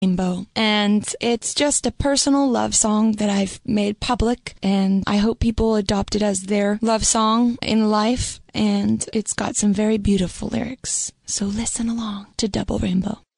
Rainbow. And it's just a personal love song that I've made public, and I hope people adopt it as their love song in life. And it's got some very beautiful lyrics. So listen along to Double Rainbow.